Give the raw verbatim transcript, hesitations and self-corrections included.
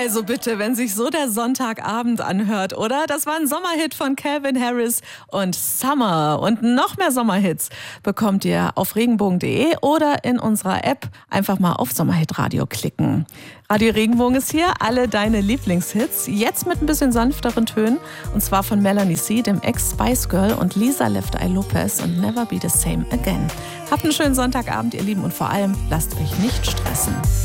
Also bitte, wenn sich so der Sonntagabend anhört, oder? Das war ein Sommerhit von Calvin Harris und Summer. Und noch mehr Sommerhits bekommt ihr auf regenbogen punkt de oder in unserer App. Einfach mal auf Sommerhit-Radio klicken. Radio Regenbogen ist hier, alle deine Lieblingshits. Jetzt mit ein bisschen sanfteren Tönen. Und zwar von Melanie C., dem Ex-Spice Girl, und Lisa Left Eye Lopez und Never Be the Same Again. Habt einen schönen Sonntagabend, ihr Lieben, und vor allem lasst euch nicht stressen.